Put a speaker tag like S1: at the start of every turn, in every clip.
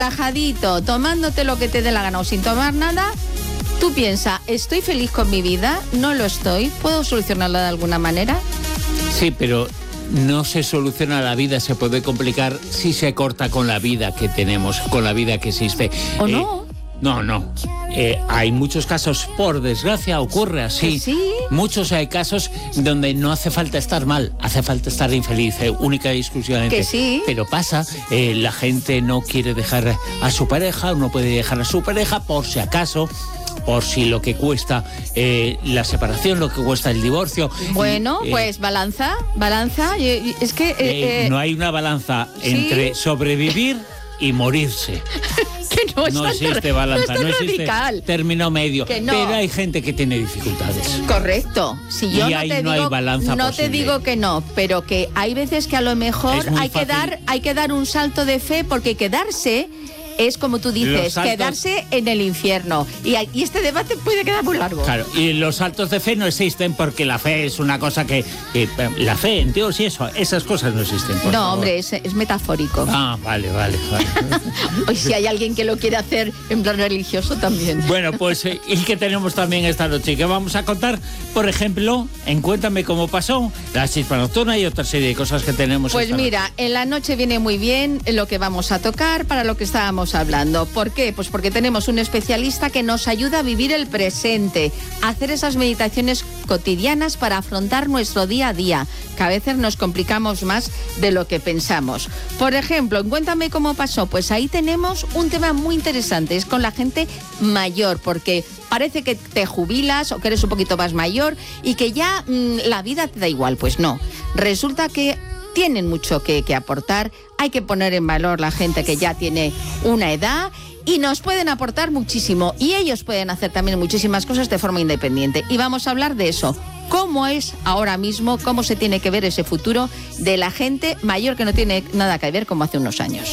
S1: relajadito, tomándote lo que te dé la gana o sin tomar nada, tú piensas, ¿estoy feliz con mi vida? ¿No lo estoy? ¿Puedo solucionarla de alguna manera?
S2: Sí, pero no se soluciona la vida, se puede complicar si se corta con la vida que tenemos, con la vida que existe.
S1: ¿O no?
S2: No. Hay muchos casos, por desgracia, ocurre así.
S1: ¿Sí?
S2: Muchos hay casos donde no hace falta estar mal, hace falta estar infeliz, única y exclusivamente.
S1: Que sí.
S2: Pero pasa, la gente no quiere dejar a su pareja, no puede dejar a su pareja por si acaso, por si lo que cuesta la separación, lo que cuesta el divorcio.
S1: Bueno, pues balanza. Es que...
S2: no hay una balanza entre sobrevivir y morirse.
S1: Que
S2: no existe balanza, no existe
S1: radical.
S2: Término medio.
S1: Que no.
S2: Pero hay gente que tiene dificultades.
S1: Correcto. Si yo
S2: y
S1: no
S2: ahí
S1: te
S2: no
S1: digo,
S2: hay balanza
S1: no
S2: posible.
S1: te digo que no, pero que hay veces que a lo mejor hay que dar un salto de fe, porque quedarse es, como tú dices, quedarse en el infierno. Y este debate puede quedar muy largo.
S2: Claro, y los saltos de fe no existen porque la fe es una cosa que la fe en Dios y esas cosas no existen.
S1: No,
S2: favor.
S1: hombre, es metafórico.
S2: Ah, vale.
S1: Hoy si hay alguien que lo quiere hacer en plan religioso también.
S2: Bueno, pues, ¿y qué tenemos también esta noche? ¿Qué vamos a contar? Por ejemplo, en Cuéntame cómo pasó, la chispa nocturna y otra serie de cosas que tenemos.
S1: Pues mira, en la noche viene muy bien lo que vamos a tocar para lo que estábamos hablando. ¿Por qué? Pues porque tenemos un especialista que nos ayuda a vivir el presente, a hacer esas meditaciones cotidianas para afrontar nuestro día a día, que a veces nos complicamos más de lo que pensamos. Por ejemplo, en Cuéntame cómo pasó, pues ahí tenemos un tema muy interesante, es con la gente mayor, porque parece que te jubilas o que eres un poquito más mayor y que ya la vida te da igual. Pues no, resulta que tienen mucho que aportar, hay que poner en valor la gente que ya tiene una edad y nos pueden aportar muchísimo y ellos pueden hacer también muchísimas cosas de forma independiente. Y vamos a hablar de eso, cómo es ahora mismo, cómo se tiene que ver ese futuro de la gente mayor que no tiene nada que ver como hace unos años.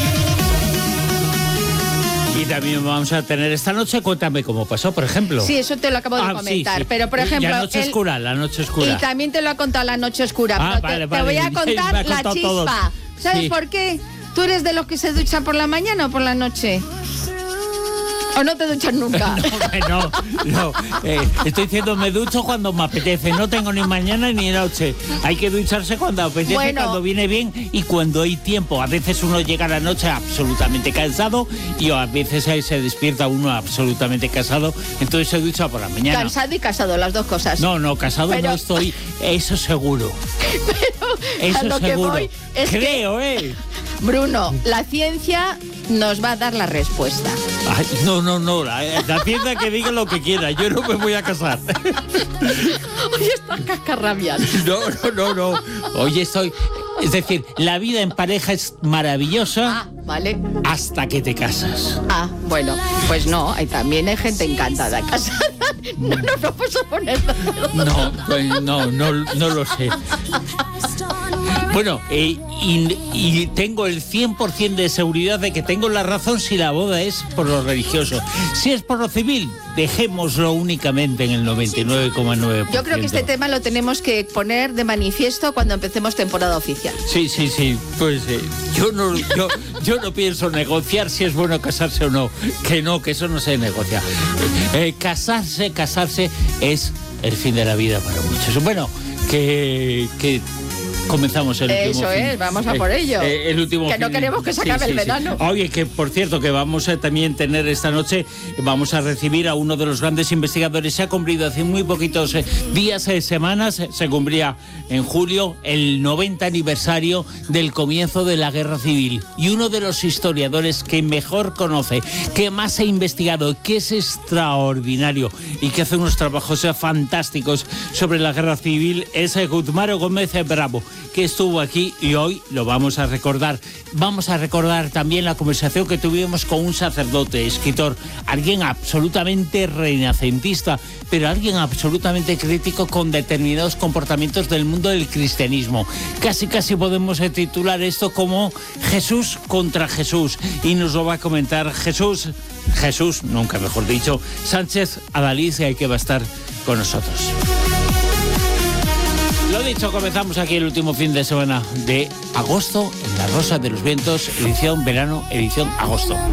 S2: Y también vamos a tener esta noche Cuéntame cómo pasó, por ejemplo.
S1: Sí, eso te lo acabo de comentar. Sí. Pero, por ejemplo...
S2: La noche oscura.
S1: Y también te lo ha contado La Noche Oscura. Pero te voy a contar la chispa. Todos. ¿Sabes por qué? ¿Tú eres de los que se duchan por la mañana o por la noche? ¿O no te duchas nunca?
S2: No. Estoy diciendo, me ducho cuando me apetece. No tengo ni mañana ni noche. Hay que ducharse cuando apetece, cuando viene bien y cuando hay tiempo. A veces uno llega a la noche absolutamente cansado y a veces se despierta uno absolutamente cansado. Entonces se ducha por la mañana.
S1: Cansado y casado, las dos cosas.
S2: No, casado no estoy. Eso seguro.
S1: Pero
S2: eso seguro.
S1: Creo, Bruno, la ciencia nos va a dar la respuesta.
S2: Ay, no, la ciencia que diga lo que quiera, yo no me voy a casar.
S1: Oye, estás cascarrabias.
S2: No. Oye, es decir, la vida en pareja es maravillosa.
S1: Ah, vale.
S2: Hasta que te casas.
S1: Ah, bueno, pues no, también hay gente encantada casada. No puedo poner.
S2: No lo sé. Bueno, y tengo el 100% de seguridad de que tengo la razón si la boda es por lo religioso. Si es por lo civil, dejémoslo únicamente en el 99,9%.
S1: Yo creo que este tema lo tenemos que poner de manifiesto cuando empecemos temporada oficial.
S2: Sí. Pues yo no pienso negociar si es bueno casarse o no. Que eso no se negocia. Casarse es el fin de la vida para muchos. Bueno, que comenzamos el último
S1: Eso es, vamos a por ello.
S2: El último
S1: que no queremos que se acabe el verano.
S2: Oye, que por cierto, que vamos a también tener esta noche, vamos a recibir a uno de los grandes investigadores. Se ha cumplido hace muy poquitos días, semanas, se cumplía en julio el 90 aniversario del comienzo de la Guerra Civil. Y uno de los historiadores que mejor conoce, que más ha investigado, que es extraordinario y que hace unos trabajos fantásticos sobre la Guerra Civil es Guzmán Gómez Bravo, que estuvo aquí y hoy lo vamos a recordar. Vamos a recordar también la conversación que tuvimos con un sacerdote, escritor, alguien absolutamente renacentista, pero alguien absolutamente crítico con determinados comportamientos del mundo del cristianismo. Casi podemos titular esto como Jesús contra Jesús, y nos lo va a comentar Jesús, nunca mejor dicho, Sánchez Adalid, que va a estar con nosotros. Lo dicho, comenzamos aquí el último fin de semana de agosto en La Rosa de los Vientos, edición verano, edición agosto.